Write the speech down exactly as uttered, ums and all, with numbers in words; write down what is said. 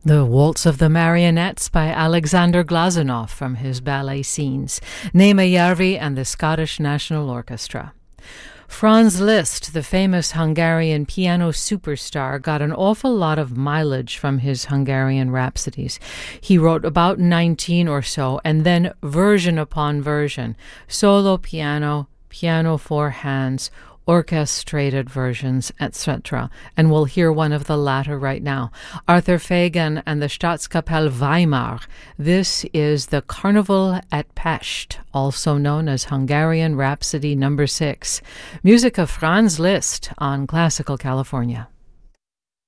The Waltz of the Marionettes by Alexander Glazunov from his ballet scenes, Néma Järvi and the Scottish National Orchestra. Franz Liszt, the famous Hungarian piano superstar, got an awful lot of mileage from his Hungarian rhapsodies. He wrote about nineteen or so, and then version upon version, solo piano, piano four hands, orchestrated versions, et cetera. And we'll hear one of the latter right now. Arthur Fagan and the Staatskapelle Weimar. This is the Carnival at Pest, also known as Hungarian Rhapsody number six. Music of Franz Liszt on Classical California.